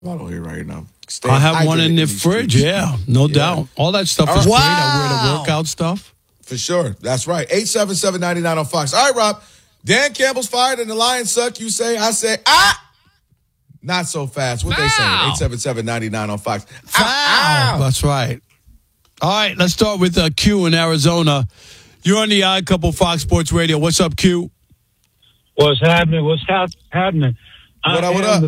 bottle here right now. I have one in the fridge. Yeah, no doubt. All that stuff is great. I wear the workout stuff. For sure. That's right. 877-99 on Fox. All right, Rob. Dan Campbell's fired and the Lions suck. You say, I say, not so fast. What they saying? 877-99 on Fox. That's right. All right, let's start with Q in Arizona. You're on the Odd Couple Fox Sports Radio. What's up, Q? What's happening? Happening? What up?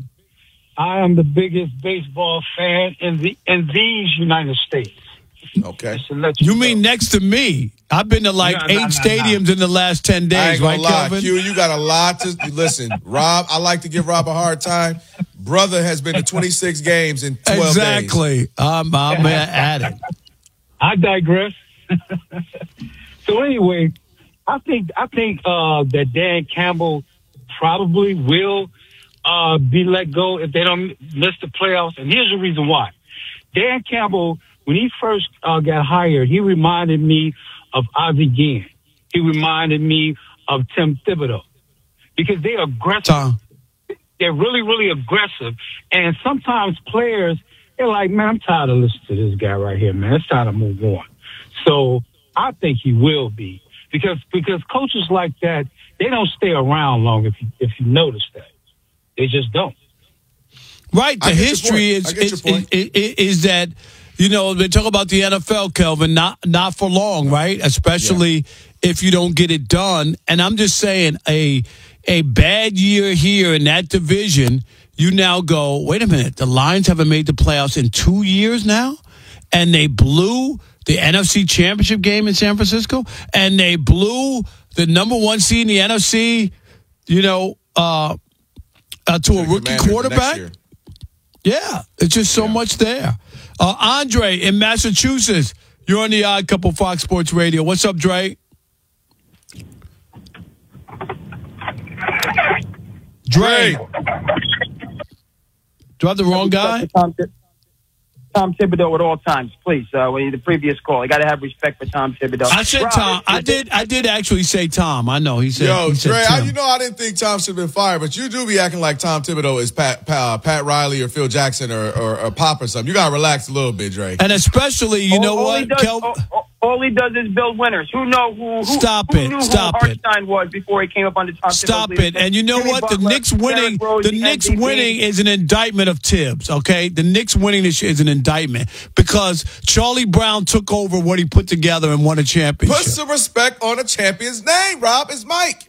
I am the biggest baseball fan in these United States. Okay. You mean next to me? I've been to eight stadiums in the last 10 days, I ain't gonna right, lie. Kelvin? Q, you got a lot to listen. Rob, I like to give Rob a hard time. Brother has been to 26 games in 12 days. Exactly. I'm at it. I digress. So anyway, I think that Dan Campbell probably will be let go if they don't miss the playoffs. And here's the reason why. Dan Campbell, when he first got hired, he reminded me of Ozzie Guillen. He reminded me of Tim Thibodeau because they're aggressive. They're really, really aggressive. And sometimes players, they're like, man, I'm tired of listening to this guy right here, man. It's time to move on. So I think he will be because coaches like that, they don't stay around long if you notice that. They just don't. Right. The history is that, you know, they talk about the NFL, Kelvin, not for long, right? Especially if you don't get it done. And I'm just saying a bad year here in that division, you now go, wait a minute, the Lions haven't made the playoffs in 2 years now, and they blew the NFC Championship game in San Francisco, and they blew the number one seed in the NFC, you know, to a rookie quarterback. Yeah, it's just so much there. Andre in Massachusetts, you're on the Odd Couple Fox Sports Radio. What's up, Dre? Dre. Do I have the wrong guy? Tom Thibodeau at all times, please. The previous call, you got to have respect for Tom Thibodeau. I said Tom. I did actually say Tom. I know he said. Yo, he said Dre, Tim. I didn't think Tom should have been fired, but you do be acting like Tom Thibodeau is Pat Riley or Phil Jackson or Pop or something. You got to relax a little bit, Dre. And especially, you know what, all he does is build winners. Who knew who Hartstein was before he came up on the top? Stop it. And you know what? The Knicks winning is an indictment of Tibbs, okay? The Knicks winning this year is an indictment because Charlie Brown took over what he put together and won a championship. Put some respect on a champion's name, Rob. It's Mike.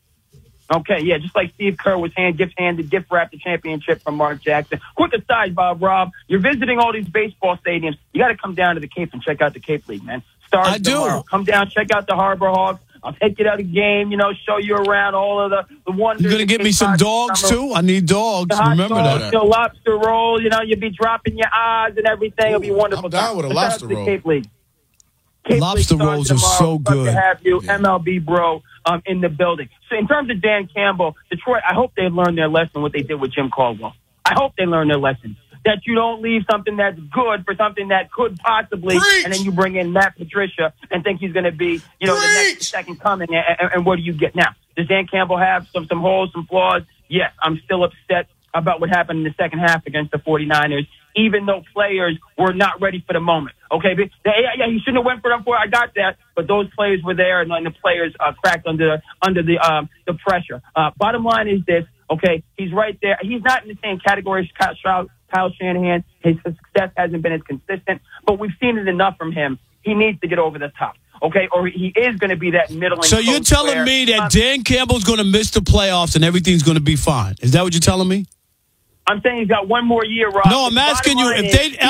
Okay, yeah, just like Steve Kerr was gift wrapped the championship from Mark Jackson. Quick aside, Rob, you're visiting all these baseball stadiums. You got to come down to the Cape and check out the Cape League, man. Stars tomorrow. Come down, check out the Harbor Hawks. I'll take you to the game, show you around all of the wonders. You're going to get me some dogs, too? I need dogs. Remember that. The lobster roll, you'll be dropping your eyes and everything. It'll be wonderful. I'm down with a lobster roll. Cape League. Lobster rolls are so good. Good to have you, MLB bro, in the building. So in terms of Dan Campbell, Detroit, I hope they learned their lesson, what they did with Jim Caldwell. I hope they learned their lesson. That you don't leave something that's good for something that could possibly, and then you bring in Matt Patricia and think he's going to be, the next second coming. And what do you get now? Does Dan Campbell have some holes, some flaws? Yes, I'm still upset about what happened in the second half against the 49ers, even though players were not ready for the moment. Okay, he shouldn't have went for them. I got that, but those players were there, and the players cracked under the pressure. Bottom line is this. Okay, he's right there. He's not in the same category as Kyle Shanahan. His success hasn't been as consistent, but we've seen it enough from him. He needs to get over the top, okay? Or he is going to be that middling. So you're telling me that Dan Campbell's going to miss the playoffs and everything's going to be fine? Is that what you're telling me? I'm saying he's got one more year, Rob. No, I'm asking you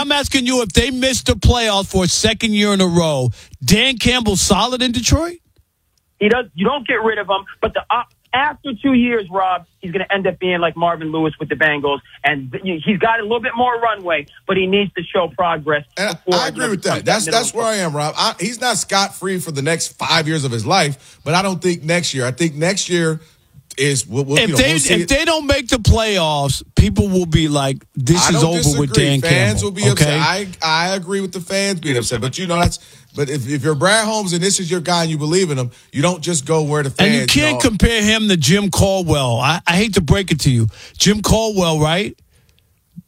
if they miss the playoffs for a second year in a row. Dan Campbell's solid in Detroit. He does. You don't get rid of him, but after 2 years, Rob, he's going to end up being like Marvin Lewis with the Bengals, and he's got a little bit more runway, but he needs to show progress. And I agree with that. That's where I am, Rob. He's not scot-free for the next 5 years of his life, but I don't think next year. I think next year is if they don't make the playoffs, people will be like, "This is over with Dan Campbell." Fans will be upset. I agree with the fans being upset, but But if you're Brad Holmes and this is your guy and you believe in him, you don't just go where the fans. And you can't compare him to Jim Caldwell. I hate to break it to you, Jim Caldwell, right?